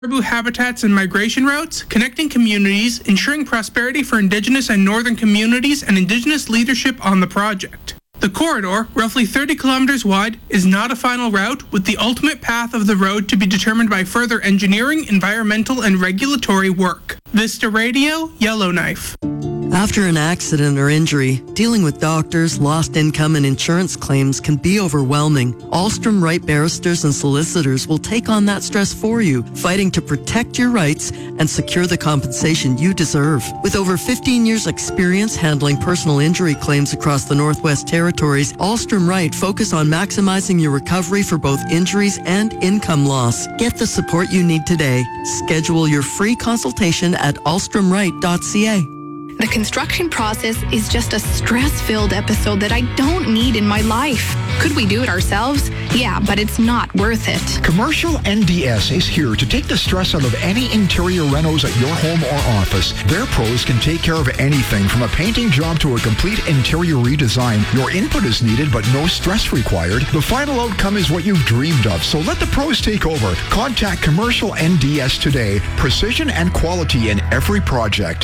caribou habitats and migration routes, connecting communities, ensuring prosperity for Indigenous and Northern communities, and Indigenous leadership on the project. The corridor, roughly 30 kilometers wide, is not a final route, with the ultimate path of the road to be determined by further engineering, environmental, and regulatory work. Vista Radio, Yellowknife. After an accident or injury, dealing with doctors, lost income, and insurance claims can be overwhelming. Alstrom Wright barristers and solicitors will take on that stress for you, fighting to protect your rights and secure the compensation you deserve. With over 15 years' experience handling personal injury claims across the Northwest Territories, Alstrom Wright focus on maximizing your recovery for both injuries and income loss. Get the support you need today. Schedule your free consultation at alstromwright.ca. The construction process is just a stress-filled episode that I don't need in my life. Could we do it ourselves? Yeah, but it's not worth it. Commercial NDS is here to take the stress out of any interior renos at your home or office. Their pros can take care of anything from a painting job to a complete interior redesign. Your input is needed, but no stress required. The final outcome is what you've dreamed of, so let the pros take over. Contact Commercial NDS today. Precision and quality in every project.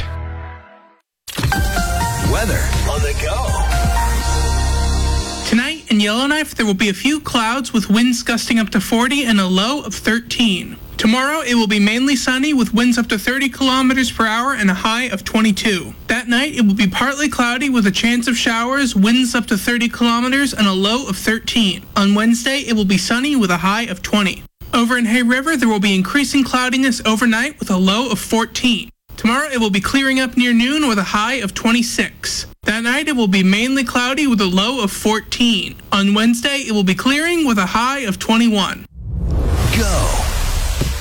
Weather on the go. Tonight in Yellowknife, there will be a few clouds with winds gusting up to 40 and a low of 13. Tomorrow, it will be mainly sunny with winds up to 30 kilometers per hour and a high of 22. That night, it will be partly cloudy with a chance of showers, winds up to 30 kilometers and a low of 13. On Wednesday, it will be sunny with a high of 20. Over in Hay River, there will be increasing cloudiness overnight with a low of 14. Tomorrow it will be clearing up near noon with a high of 26. That night it will be mainly cloudy with a low of 14. On Wednesday it will be clearing with a high of 21. Go.